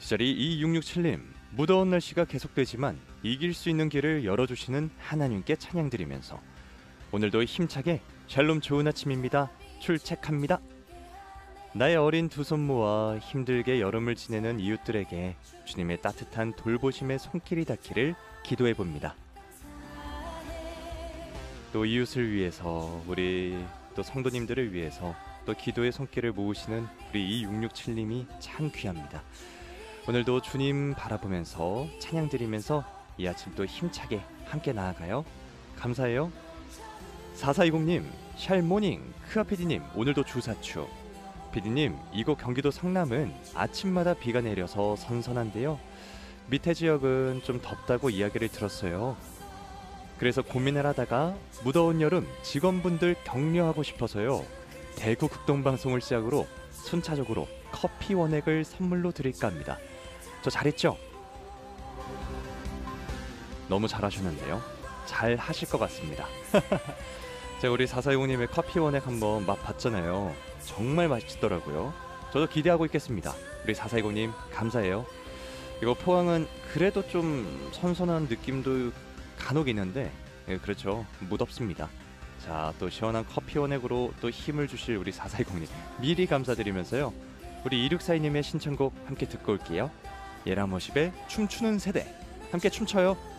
시절이 2667님, 무더운 날씨가 계속되지만 이길 수 있는 길을 열어주시는 하나님께 찬양드리면서 오늘도 힘차게 샬롬 좋은 아침입니다. 출첵합니다. 나의 어린 두 손 모아 힘들게 여름을 지내는 이웃들에게 주님의 따뜻한 돌보심의 손길이 닿기를 기도해봅니다. 또 이웃을 위해서, 우리 또 성도님들을 위해서 또 기도의 손길을 모으시는 우리 2667님이 참 귀합니다. 오늘도 주님 바라보면서 찬양드리면서 이 아침 또 힘차게 함께 나아가요. 감사해요. 4420님, 샬모닝, 크아PD님 오늘도 주사추. PD님, 이곳 경기도 성남은 아침마다 비가 내려서 선선한데요. 밑에 지역은 좀 덥다고 이야기를 들었어요. 그래서 고민을 하다가 무더운 여름 직원분들 격려하고 싶어서요. 대구 극동방송을 시작으로 순차적으로 커피 원액을 선물로 드릴까 합니다. 저 잘했죠? 너무 잘하셨는데요. 잘 하실 것 같습니다. 제가 우리 4420님의 커피 원액 한번 맛봤잖아요. 정말 맛있더라고요. 저도 기대하고 있겠습니다. 우리 4420님 감사해요. 이거 포항은 그래도 좀 선선한 느낌도 간혹 있는데 그렇죠. 무덥습니다. 자, 또 시원한 커피 원액으로 또 힘을 주실 우리 4420님 미리 감사드리면서요. 우리 2642님의 신청곡 함께 듣고 올게요. 예라머십의 춤추는 세대 함께 춤춰요.